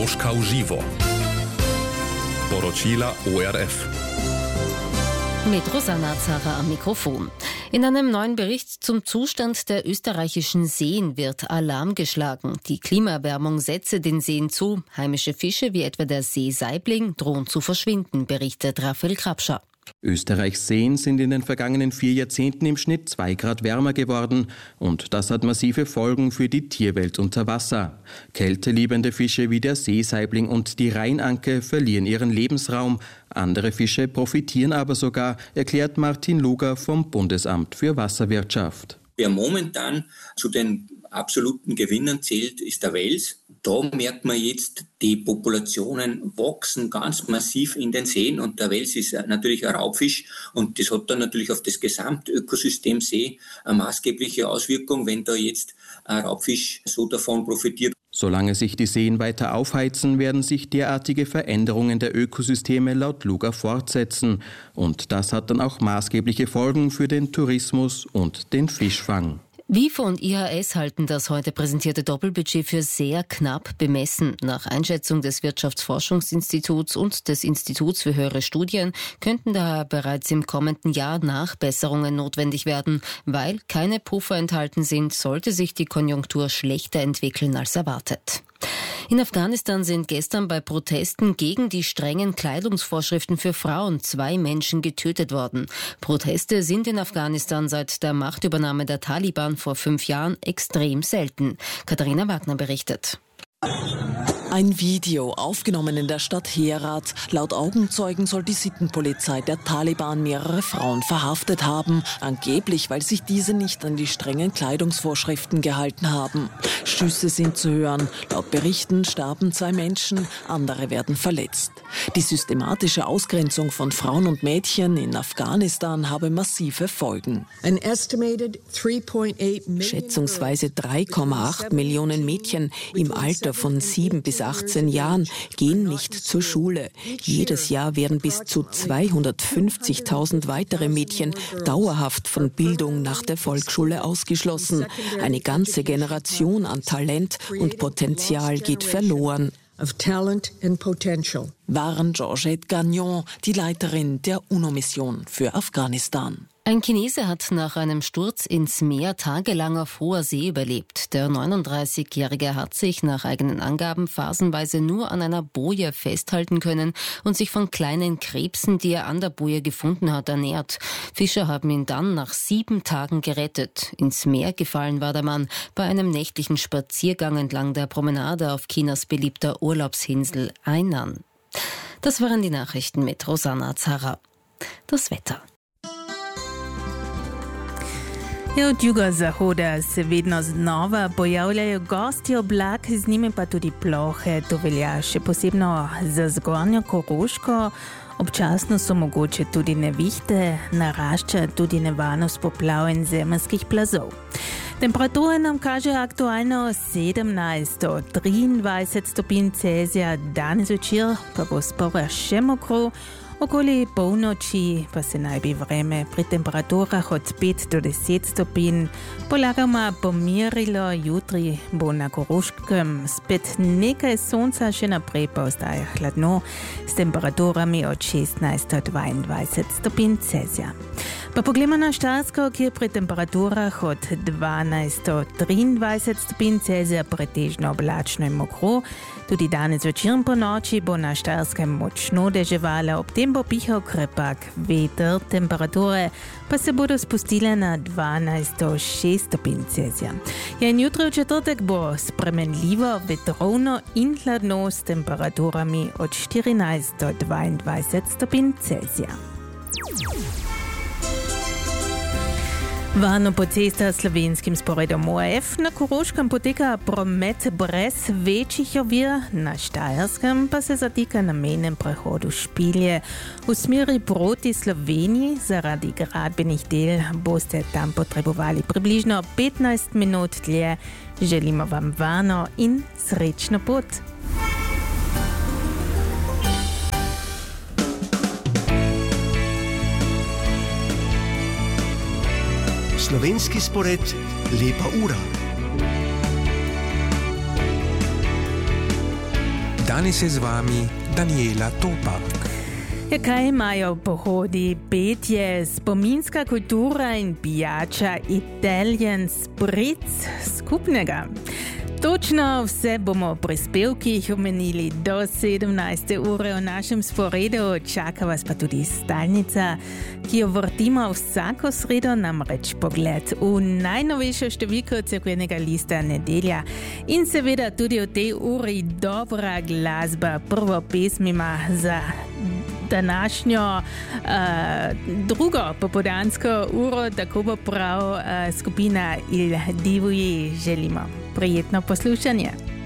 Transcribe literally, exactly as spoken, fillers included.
Koroška v živo. Poročila O R F. Mit Rosanna Zara am Mikrofon. In einem neuen Bericht zum Zustand der österreichischen Seen wird Alarm geschlagen. Die Klimaerwärmung setze den Seen zu. Heimische Fische wie etwa der Seesaibling drohen zu verschwinden, berichtet Raphael Krapscher. Österreichs Seen sind in den vergangenen vier Jahrzehnten im Schnitt zwei Grad wärmer geworden und das hat massive Folgen für die Tierwelt unter Wasser. Kälteliebende Fische wie der Seesaibling und die Rheinanke verlieren ihren Lebensraum. Andere Fische profitieren aber sogar, erklärt Martin Luger vom Bundesamt für Wasserwirtschaft. Wer momentan zu den absoluten Gewinnern zählt, ist der Wels. Da merkt man jetzt, die Populationen wachsen ganz massiv in den Seen und der Wels ist natürlich ein Raubfisch und das hat dann natürlich auf das Gesamtökosystem See eine maßgebliche Auswirkung, wenn da jetzt ein Raubfisch so davon profitiert. Solange sich die Seen weiter aufheizen, werden sich derartige Veränderungen der Ökosysteme laut Luger fortsetzen. Und das hat dann auch maßgebliche Folgen für den Tourismus und den Fischfang. W I F und I H S halten das heute präsentierte Doppelbudget für sehr knapp bemessen. Nach Einschätzung des Wirtschaftsforschungsinstituts und des Instituts für höhere Studien könnten daher bereits im kommenden Jahr Nachbesserungen notwendig werden. Weil keine Puffer enthalten sind, sollte sich die Konjunktur schlechter entwickeln als erwartet. In Afghanistan sind gestern bei Protesten gegen die strengen Kleidungsvorschriften für Frauen zwei Menschen getötet worden. Proteste sind in Afghanistan seit der Machtübernahme der Taliban vor fünf Jahren extrem selten. Katharina Wagner berichtet. Ein Video, aufgenommen in der Stadt Herat. Laut Augenzeugen soll die Sittenpolizei der Taliban mehrere Frauen verhaftet haben, angeblich, weil sich diese nicht an die strengen Kleidungsvorschriften gehalten haben. Schüsse sind zu hören. Laut Berichten starben zwei Menschen, andere werden verletzt. Die systematische Ausgrenzung von Frauen und Mädchen in Afghanistan habe massive Folgen. Schätzungsweise drei Komma acht Millionen Mädchen im Alter von sieben bis achtzehn Jahren gehen nicht zur Schule. Jedes Jahr werden bis zu zweihundertfünfzigtausend weitere Mädchen dauerhaft von Bildung nach der Volksschule ausgeschlossen. Eine ganze Generation an Talent und Potenzial geht verloren. Of talent and potential. Waren Georgette Gagnon, die Leiterin der UNO-Mission für Afghanistan. Ein Chinese hat nach einem Sturz ins Meer tagelang auf hoher See überlebt. Der neununddreißigjährige hat sich nach eigenen Angaben phasenweise nur an einer Boje festhalten können und sich von kleinen Krebsen, die er an der Boje gefunden hat, ernährt. Fischer haben ihn dann nach sieben Tagen gerettet. Ins Meer gefallen war der Mann bei einem nächtlichen Spaziergang entlang der Promenade auf Chinas beliebter Urlaubsinsel Hainan. Das waren die Nachrichten mit Rosanna Zara. Das Wetter. Je od jugozahoda se vedno znova pojavljajo gosti oblaki z njimi pa tudi plohe. To velja še posebno za zgornjo Koroško. Občasno so mogoče tudi nevihte, narašča tudi nevarnost poplav in zemeljskih plazov. Temperatura nam kaže aktualno sedemnajst do triindvajset stopinj Celzija, danes večer pa bo spora še mokro. Okoli polnoči pa se naj bi vreme pri temperaturah od pet do deset stopinj polagoma pomirilo. Jutri bo na Koroškem spet nekaj sonca, še naprej pa ostaja hladno s temperaturami od šestnajst do dvaindvajset stopinj Celzija. Pa poglejmo na Štajersko, kjer pri temperaturah od dvanajst do triindvajset stopinj Celzija pretežno oblačno in mokro. Tudi danes večer po noči bo na Štajerskem močno deževalo, ob tem bo pihal krepak veter, temperature pa se bodo spustile na dvanajst do šest stopinj Celzija. Ja, in jutri v četrtek bo spremenljivo, vetrovno in hladno s temperaturami od štirinajst do dvaindvajset stopinj Celzija. Varno po cestah s slovenskim sporedom O R F na Koroškem poteka promet brez večjih ovir, na Štajerskem pa se zatika na mejnem prehodu Špilje. V smeri proti Sloveniji zaradi gradbenih del boste tam potrebovali približno petnajst minut dlje. Želimo vam varno in srečno pot. Slovenski spored Lepa ura. Danes je z vami Daniela Topa. Kaj imajo pohodi, petje, spominska kultura in pijača Italian Spritz skupnega? Točno vse bomo v prispevkih omenili do sedemnajste ure v našem sporedu. Čaka vas pa tudi stalnica, ki jo vrtimo vsako sredo, namreč pogled v najnovejšo številko cerkvenega lista Nedelja. In seveda tudi v tej uri dobra glasba. Prvo pesm ima za današnjo uh, drugo popoldansko uro, tako bo prav uh, skupina Il Divuji. Želimo prijetno poslušanje.